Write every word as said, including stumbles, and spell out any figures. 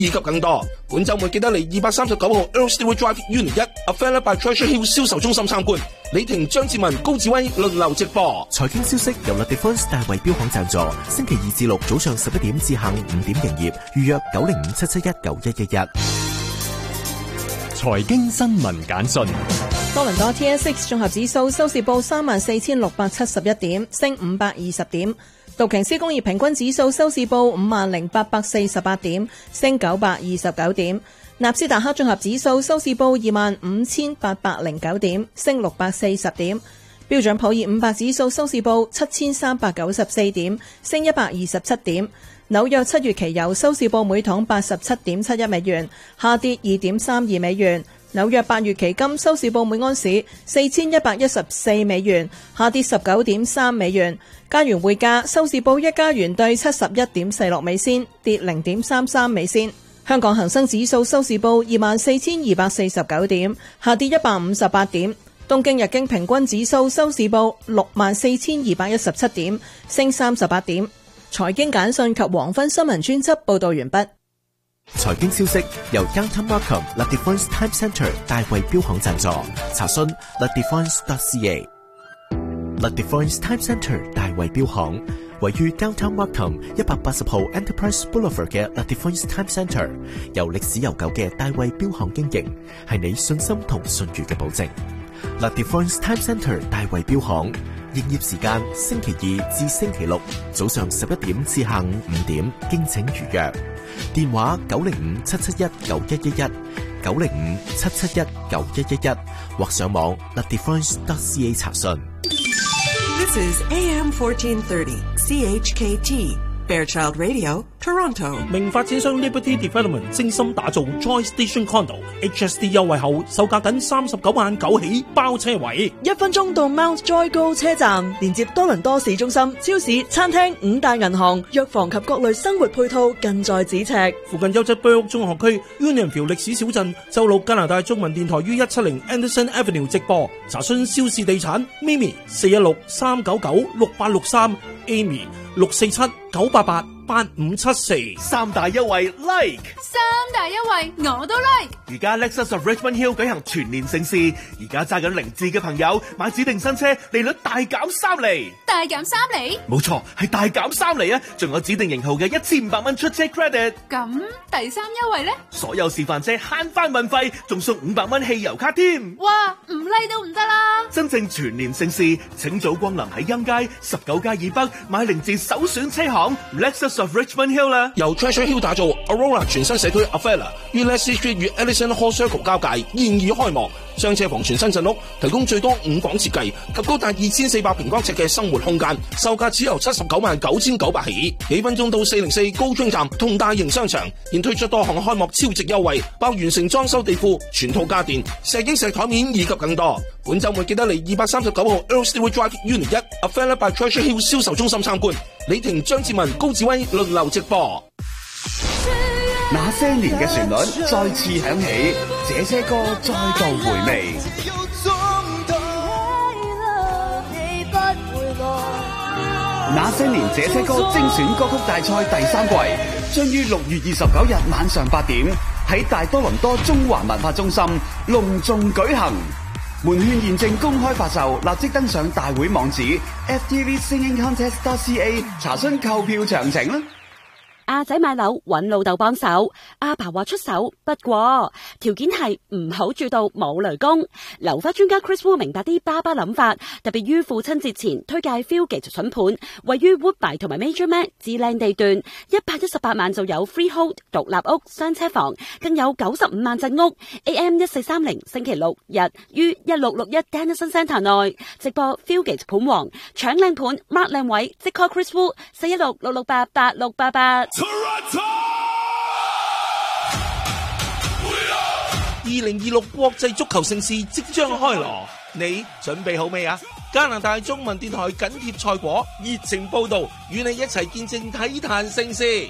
以及更多。本週末記得嚟二百三十九號 Earl Stewart Drive Unit 一 Avella by Treasure Hill 銷售中心參觀。李婷、張志文、高志威輪流直播。 財經消息由 Ladifrance 大衛標行贊助，星期二至六早上十一點至下午五點營業，預約九零五七七一九一一一。 財經新聞簡訊。 多倫多 T S X 綜合指數收市報三萬四千六百七十一點，升五百二十點。道瓊斯工業平均指數收市報五萬零八百四十八點，升九百二十九點。納斯達克綜合指數收市報二萬五千八百零九點，升六百四十點。標準普爾五百指數收市報七千三百九十四點，升一百二十七點。紐約七月期油收市報每桶八十七點七一美元，下跌二點三二美元。紐約八月期金收市報每安士四千一百一十四美元，下跌十九點三美元。加元匯價收市報一加元兌七十一點四六美仙，跌零點三三美仙。香港恒生指數收市報二萬四千二百四十九點，下跌一百五十八點。東京日經平均指數收市報六萬四千二百一十七點，升三十八點。財經簡訊及黃昏新聞專輯報道完畢。 財經消息由 Downtown Markham Ladifrance Time Centre 大衛標行贊助，查詢 ladifrance dot c a。 Ladifrance Time Centre 大衛標行位於 Downtown Markham 一百八十號 Enterprise Boulevard 嘅 Ladifrance Time Centre， 由歷史悠久嘅大衛標行經營，係你信心同信譽嘅保證。Ladifrance Time Centre 大衛標行營業時間星期二至星期六早上十一點至下午五點，敬請預約。電話九零五七七一九一一一，九零五七七一九一一一，或上網 ladifrance dot c a 查詢。 This is A M fourteen thirty C H K T Fairchild Radio Toronto。 名發展商 Liberty Development 精心打造 Joy Station Condo H S D 優惠後，售價僅三十九萬九起，包車位。 一分鐘到 Mount Joy 高車站，連接多倫多市中心、超市、餐廳、五大銀行、藥房及各類生活配套近在咫尺。 附近優質 Burke 中學區 Unionville 歷史小鎮，周六加拿大中文電台於一七零 Anderson Avenue 直播。查詢肖氏地產 Mimi 四一六三九九六八六三 Amy 六四七九八八八五七四。 三大優惠 like， 三大優惠我都 like。 而家 Lexus of Richmond Hill 舉行全年盛事，而家揸緊零字嘅朋友買指定新車，利率大減三厘。 大減三厘？ 冇錯，係大減三厘啊！仲有指定型號嘅一千五百蚊出車 credit。 咁第三優惠呢？ 所有示範車慳翻運費，仲送五百蚊汽油卡添。 哇，唔 like 都唔得啦！ 真正全年盛事，請早光臨喺欽街十九街以北買零字首選車行 Lexus of Richmond Hill 啦。 由 Treasure Hill 打造 Aurora 全新社區 Avella 於 Leslie Street 與 Ellison Hall Circle 交界，現已開幕。雙車房全新陣屋，提供最多五房設計及高達二千四百平方尺嘅生活空間，售價只由七十九萬九千九百起。幾分鐘到四零四高中站同大型商場，現推出多項開幕超值優惠，包完成裝修地庫、全套家電、石英石台面以及更多。本週末記得嚟二百三十九號 Earl Stewart Drive Unit 一 Avella by Treasure Hill 銷售中心參觀。李婷、張志文、高志威輪流直播。 那些年嘅旋律再次響起，這些歌再度回味。那些年這些歌精選歌曲大賽第三季將於六月二十九日晚上八點喺大多倫多中華文化中心隆重舉行。門券現正公開發售，立即登上大會網址 f t v singing contest dot c a 查詢購票詳情啦。 阿仔買樓揾老豆幫手，阿爸話出手，不過條件係唔好住到冇雷公。樓花專家 Chris Wu 明白啲爸爸諗法，特別於父親節前推介 Fieldgate 筍盤，位於 Woodbine 同埋 Major Mac 至靚地段，一百一十八萬就有 Freehold 獨立屋雙車房，更有九十五萬陣屋。A M 一四三零星期六日於一六六一 Dennison Centre 內直播 Fieldgate 盤王，搶靚盤 mark 靚位，即 call Chris Wu 四一六六六八八六八八。 二零二六國際足球盛事即將開鑼，你準備好未啊？加拿大中文電台緊貼賽果，熱情報道，與你一齊見證體壇盛事。